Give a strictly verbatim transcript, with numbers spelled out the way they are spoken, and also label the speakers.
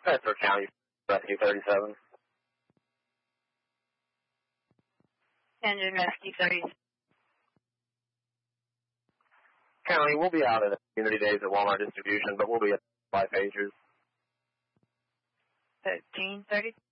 Speaker 1: That's our county rescue thirty-seven.
Speaker 2: Engine rescue thirty-seven.
Speaker 1: County, we'll be out at the community days at Walmart distribution, but we'll be at five pagers.
Speaker 2: thirteen thirty.